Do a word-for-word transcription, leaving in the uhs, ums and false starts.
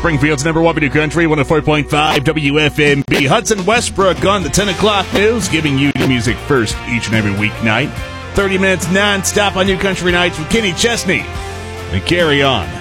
Springfield's number one video country, one oh four point five W F M B. Hudson Westbrook on the ten o'clock news, giving you the music first each and every weeknight. thirty minutes non-stop on New Country Nights with Kenny Chesney. We carry on.